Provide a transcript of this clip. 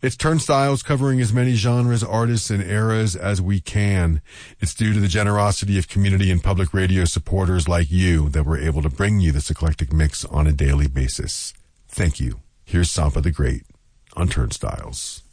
It's Turnstiles, covering as many genres, artists, and eras as we can. It's due to the generosity of community and public radio supporters like you that we're able to bring you this eclectic mix on a daily basis. Thank you. Here's Sampa the Great on Turnstiles.